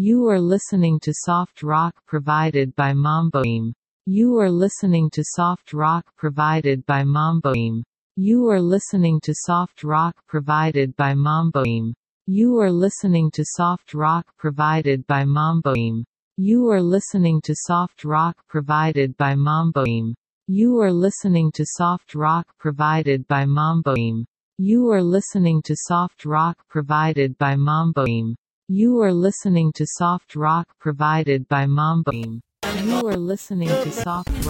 You are listening to soft rock provided by Mamboim. You are listening to soft rock provided by Mamboim. You are listening to soft rock provided by Mamboim. You are listening to soft rock provided by Mamboim. You are listening to soft rock provided by Mamboim. You are listening to soft rock provided by Mamboim. You are listening to soft rock provided by Mamboim. You are listening to soft rock provided by Mamboim. You are listening to soft rock